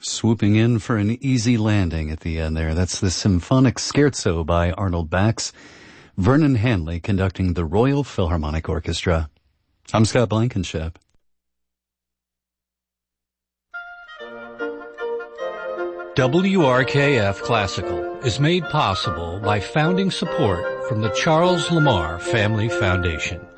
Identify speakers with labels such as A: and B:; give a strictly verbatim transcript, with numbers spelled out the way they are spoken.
A: Swooping in for an easy landing at the end there. That's the Symphonic Scherzo by Arnold Bax. Vernon Hanley conducting the Royal Philharmonic Orchestra. I'm Scott Blankenship.
B: W R K F Classical is made possible by founding support from the Charles Lamar Family Foundation.